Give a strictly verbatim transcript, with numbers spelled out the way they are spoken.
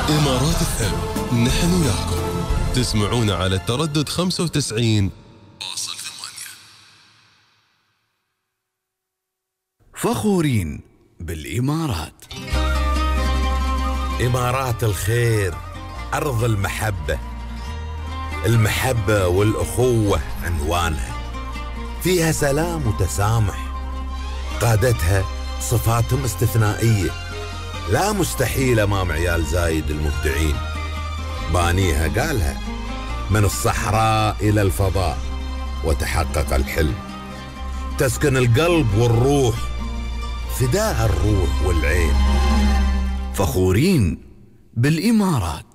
إمارات اف ام، نحن وياكم. تسمعون على التردد خمسة وتسعين فاصل ثمانية. فخورين بالإمارات. إمارات الخير، أرض المحبة. المحبة والأخوة عنوانها، فيها سلام وتسامح، قادتها صفاتهم استثنائية لا مستحيل أمام عيال زايد المبدعين. بانيها قالها: من الصحراء إلى الفضاء وتحقق الحلم. تسكن القلب والروح، فداء الروح والعين. فخورين بالإمارات.